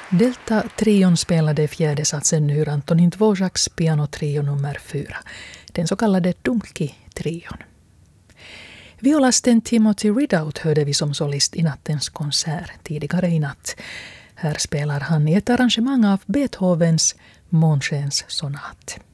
Delta-trion spelade fjärde satsen ur Antonin Dvořáks pianotrio nummer 4, den så kallade Dumki-trion. Violisten Timothy Ridout hörde vi som solist i nattens konsert tidigare i natt. Här spelar han i ett arrangemang av Beethovens Månskenssonat.